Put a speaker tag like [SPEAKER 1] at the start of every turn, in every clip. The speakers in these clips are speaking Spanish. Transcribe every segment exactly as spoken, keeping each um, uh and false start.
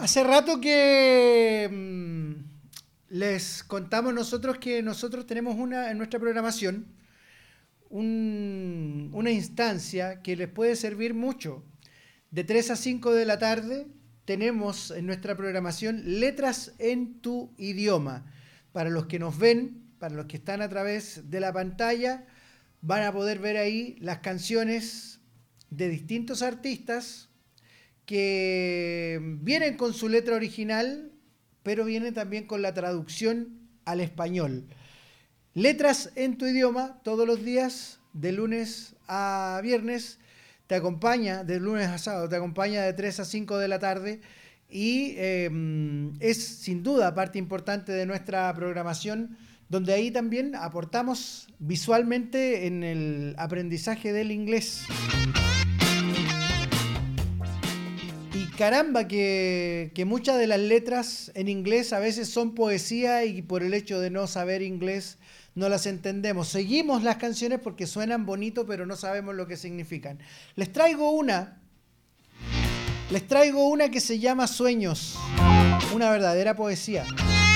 [SPEAKER 1] Hace rato que mmm, les contamos nosotros que nosotros tenemos una en nuestra programación un, una instancia que les puede servir mucho. De tres a cinco de la tarde tenemos en nuestra programación Letras en tu idioma. Para los que nos ven, para los que están a través de la pantalla, van a poder ver ahí las canciones de distintos artistas que vienen con su letra original, pero vienen también con la traducción al español. Letras en tu idioma, todos los días, de lunes a viernes, te acompaña, de lunes a sábado, te acompaña de tres a cinco de la tarde y eh, es sin duda parte importante de nuestra programación, donde ahí también aportamos visualmente en el aprendizaje del inglés. Y caramba que, que muchas de las letras en inglés a veces son poesía y por el hecho de no saber inglés no las entendemos. Seguimos las canciones porque suenan bonito, pero no sabemos lo que significan. Les traigo una, les traigo una que se llama Sueños, una verdadera poesía.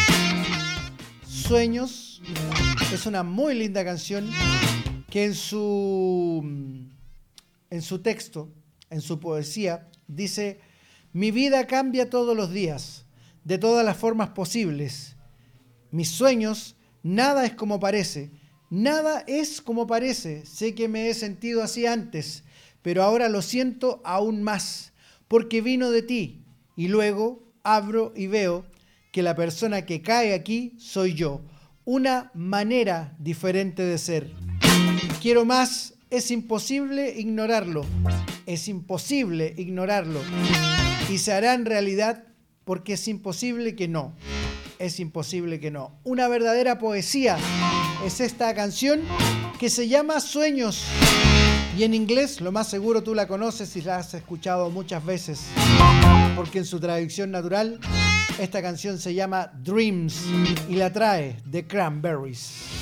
[SPEAKER 1] Sueños es una muy linda canción que en su, en su texto, en su poesía, dice: mi vida cambia todos los días, de todas las formas posibles. Mis sueños, nada es como parece, nada es como parece. Sé que me he sentido así antes, pero ahora lo siento aún más, porque vino de ti. Y luego abro y veo que la persona que cae aquí soy yo, una manera diferente de ser. Quiero más, es imposible ignorarlo, es imposible ignorarlo. Y se hará en realidad porque es imposible que no, es imposible que no. Una verdadera poesía es esta canción que se llama Sueños. Y en inglés, lo más seguro tú la conoces y la has escuchado muchas veces, porque en su traducción natural, esta canción se llama Dreams y la trae The Cranberries.